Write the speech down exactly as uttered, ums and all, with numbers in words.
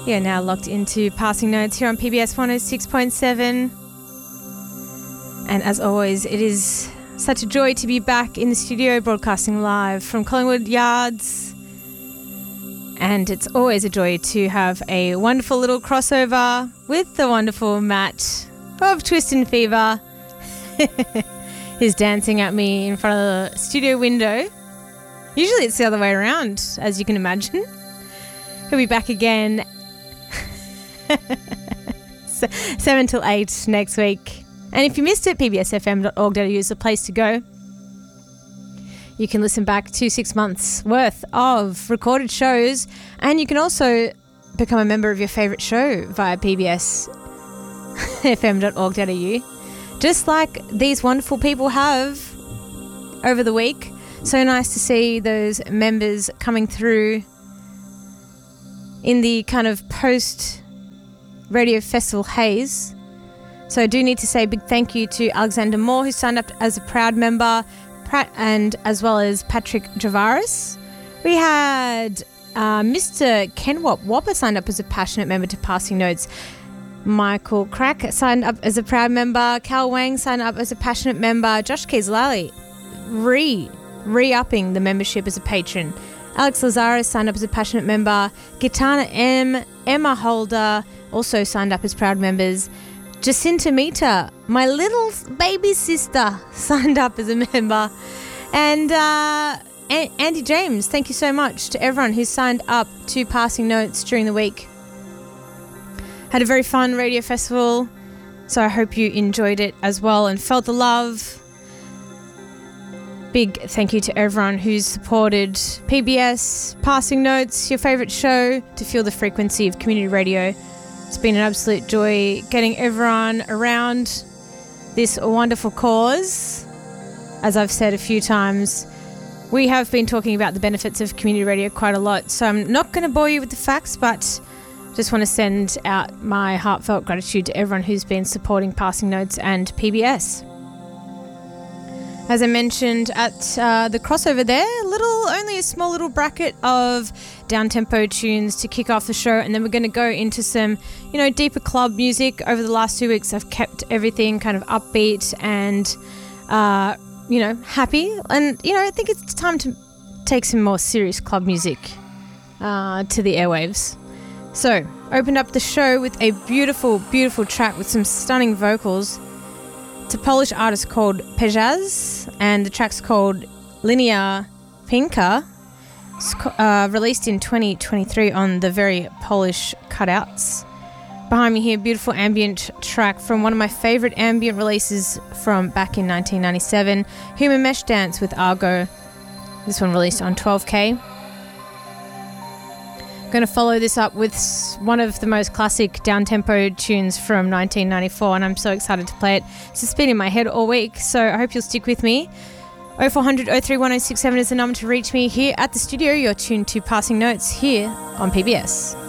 You're now locked into Passing Notes here on P B S one oh six point seven. And as always, it is such a joy to be back in the studio broadcasting live from Collingwood Yards. And it's always a joy to have a wonderful little crossover with the wonderful Matt of Twist and Fever. He's dancing at me in front of the studio window. Usually it's the other way around, as you can imagine. He'll be back again seven till eight next week. And if you missed it, p b s f m dot org dot a u is the place to go. You can listen back to six months worth of recorded shows, and you can also become a member of your favourite show via p b s f m dot org dot a u, just like these wonderful people have over the week. So nice to see those members coming through in the kind of post Radio Festival haze. So I do need to say a big thank you to Alexander Moore, who signed up as a proud member, and as well as Patrick Javaris. We had uh, Mister Ken Wop Whopper signed up as a passionate member to Passing Notes. Michael Crack signed up as a proud member. Cal Wang signed up as a passionate member. Josh Keeslally re, re-upping the membership as a patron. Alex Lazarus signed up as a passionate member. Gitana M, Emma Holder also signed up as proud members. Jacinta Mita, my little baby sister, signed up as a member. And uh, a- Andy James, thank you so much to everyone who signed up to Passing Notes during the week. Had a very fun radio festival, so I hope you enjoyed it as well and felt the love. Big thank you to everyone who's supported P B S, Passing Notes, your favourite show, to feel the frequency of community radio. It's been an absolute joy getting everyone around this wonderful cause. As I've said a few times, we have been talking about the benefits of community radio quite a lot, so I'm not going to bore you with the facts, but just want to send out my heartfelt gratitude to everyone who's been supporting Passing Notes and P B S. As I mentioned at uh, the crossover there, little, only a small little bracket of down-tempo tunes to kick off the show, and then we're going to go into some, you know, deeper club music. Over the last two weeks, I've kept everything kind of upbeat and, uh, you know, happy. And, you know, I think it's time to take some more serious club music uh, to the airwaves. So, opened up the show with a beautiful, beautiful track with some stunning vocals. It's a Polish artist called Pejaz, and the track's called Linia Pinka. It's uh, released in twenty twenty-three on the very Polish Cutouts. Behind me here, beautiful ambient track from one of my favourite ambient releases from back in nineteen ninety-seven, Human Mesh Dance with Argo. This one released on twelve K. Going to follow this up with one of the most classic down-tempo tunes from nineteen ninety-four, and I'm so excited to play it. It's just been in my head all week, so I hope you'll stick with me. oh four hundred oh three one oh six seven is the number to reach me here at the studio. You're tuned to Passing Notes here on P B S.